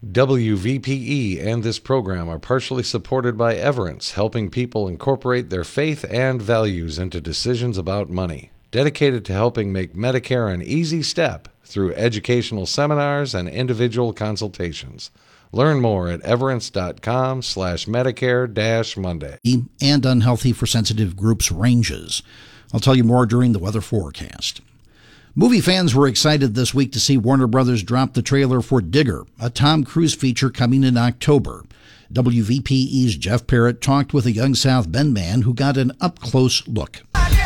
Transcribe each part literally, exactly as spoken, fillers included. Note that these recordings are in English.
W V P E and this program are partially supported by Everence, helping people incorporate their faith and values into decisions about money. Dedicated to helping make Medicare an easy step through educational seminars and individual consultations. Learn more at everence.com slash Medicare dash Monday. And unhealthy for sensitive groups ranges. I'll tell you more during the weather forecast. Movie fans were excited this week to see Warner Brothers drop the trailer for Digger, a Tom Cruise feature coming in October. W V P E's Jeff Parrott talked with a young South Bend man who got an up-close look.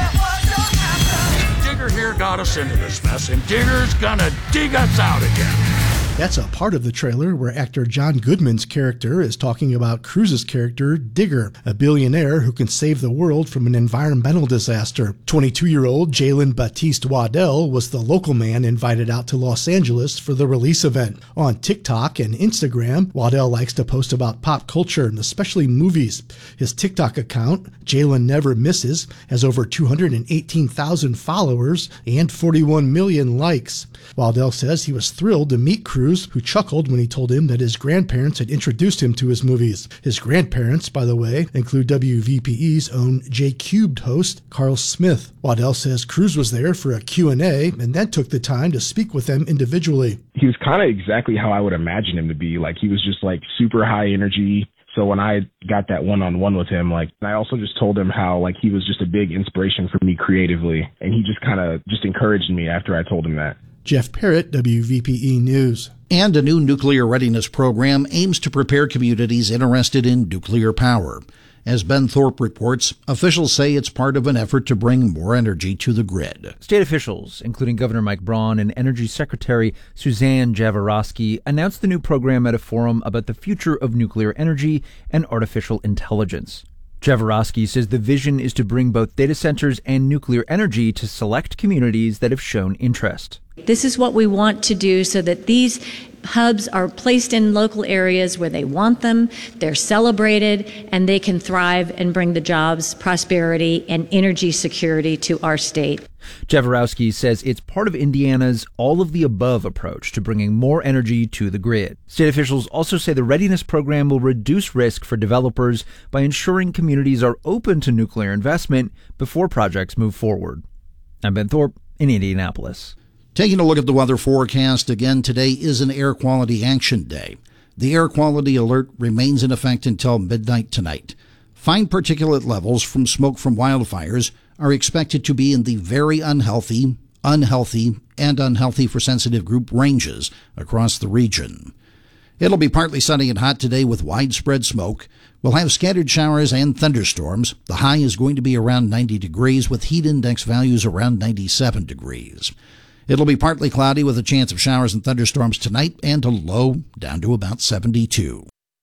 Digger here got us into this mess, and Digger's gonna dig us out again. That's a part of the trailer where actor John Goodman's character is talking about Cruise's character, Digger, a billionaire who can save the world from an environmental disaster. twenty-two-year-old Jalen Batiste Waddell was the local man invited out to Los Angeles for the release event. On TikTok and Instagram, Waddell likes to post about pop culture and especially movies. His TikTok account, Jalen Never Misses, has over two hundred eighteen thousand followers and forty-one million likes. Waddell says he was thrilled to meet Cruise, who chuckled when he told him that his grandparents had introduced him to his movies. His grandparents, by the way, include W V P E's own J Cubed host, Carl Smith. Waddell says Cruise was there for a Q and A and then took the time to speak with them individually. He was kind of exactly how I would imagine him to be. Like, he was just like super high energy. So when I got that one-on-one with him, like, I also just told him how, like, he was just a big inspiration for me creatively. And he just kind of just encouraged me after I told him that. Jeff Parrott, W V P E News. And a new nuclear readiness program aims to prepare communities interested in nuclear power. As Ben Thorpe reports, officials say it's part of an effort to bring more energy to the grid. State officials, including Governor Mike Braun and Energy Secretary Suzanne Jaworowski, announced the new program at a forum about the future of nuclear energy and artificial intelligence. Jaworowski says the vision is to bring both data centers and nuclear energy to select communities that have shown interest. This is what we want to do so that these hubs are placed in local areas where they want them, they're celebrated, and they can thrive and bring the jobs, prosperity, and energy security to our state. Jaworowski says it's part of Indiana's all-of-the-above approach to bringing more energy to the grid. State officials also say the readiness program will reduce risk for developers by ensuring communities are open to nuclear investment before projects move forward. I'm Ben Thorpe in Indianapolis. Taking a look at the weather forecast again, today is an Air Quality Action Day. The air quality alert remains in effect until midnight tonight. Fine particulate levels from smoke from wildfires are expected to be in the very unhealthy, unhealthy, and unhealthy for sensitive group ranges across the region. It'll be partly sunny and hot today with widespread smoke. We'll have scattered showers and thunderstorms. The high is going to be around ninety degrees with heat index values around ninety-seven degrees. It'll be partly cloudy with a chance of showers and thunderstorms tonight and a low down to about seventy-two.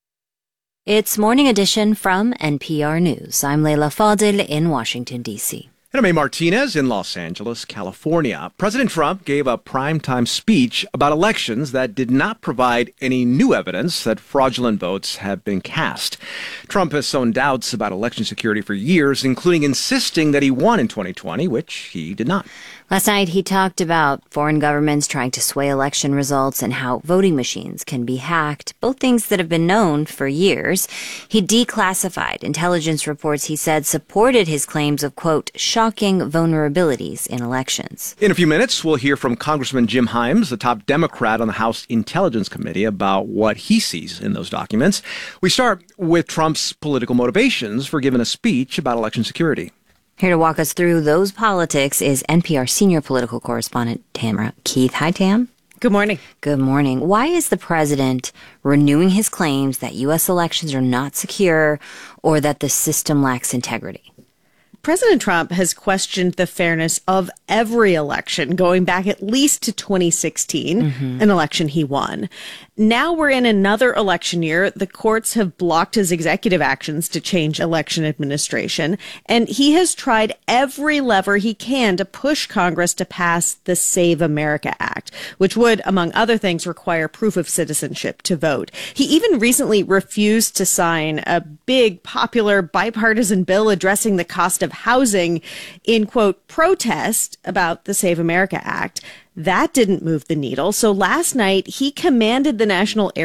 It's Morning Edition from N P R News. I'm Leila Fadil in Washington, D C And I'm A. Martinez in Los Angeles, California. President Trump gave a primetime speech about elections that did not provide any new evidence that fraudulent votes have been cast. Trump has sown doubts about election security for years, including insisting that he won in twenty twenty, which he did not. Last night, he talked about foreign governments trying to sway election results and how voting machines can be hacked, both things that have been known for years. He declassified intelligence reports he said supported his claims of, quote, shocking vulnerabilities in elections. In a few minutes, we'll hear from Congressman Jim Himes, the top Democrat on the House Intelligence Committee, about what he sees in those documents. We start with Trump's political motivations for giving a speech about election security. Here to walk us through those politics is N P R senior political correspondent Tamara Keith. Hi, Tam. Good morning. Good morning. Why is the president renewing his claims that U S elections are not secure or that the system lacks integrity? President Trump has questioned the fairness of every election, going back at least to twenty sixteen, mm-hmm. an election he won. Now we're in another election year. The courts have blocked his executive actions to change election administration, and he has tried every lever he can to push Congress to pass the Save America Act, which would, among other things, require proof of citizenship to vote. He even recently refused to sign a big, popular, bipartisan bill addressing the cost of housing in, quote, protest about the Save America Act. That didn't move the needle. So last night, he commanded the National Air